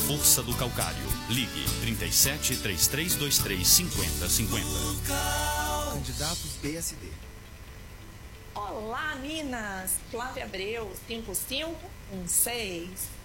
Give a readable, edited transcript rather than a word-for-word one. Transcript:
força do calcário. Ligue 37 3323 5050. Candidatos PSD. Olá, Minas. Flávia Abreu, 5516.